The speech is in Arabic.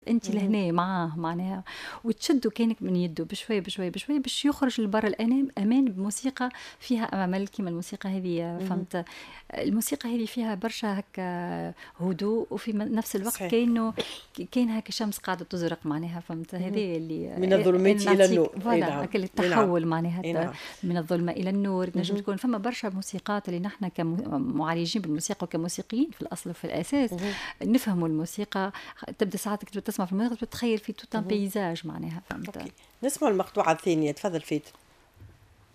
انت لهنا معاه معناها، وتشدوا كانك من يده بشوي بشوي بشوي باش يخرج لبرا الامان بموسيقى فيها امل كيما الموسيقى هذه. فهمت؟ الموسيقى هذه فيها برشا هكا هدوء، وفي نفس الوقت صحيح. كاين هكا شمس قاعده تزرق معناها. فهمت؟ هذه اللي من الظلمات الى النور. فوالا هكا التحول معناها نعم. من الظلمه الى النور. نجم تكون فما برشا موسيقات اللي نحن كمعالجين بالموسيقى وكموسيقيين في الاصل وفي الاساس نفهموا الموسيقى. تبدا ساعات تسمع في الموسيقى تتخيل في توت ان بيزاج معناها. فهمت؟ نسمع المقطوعة الثانية، تفضل فيت.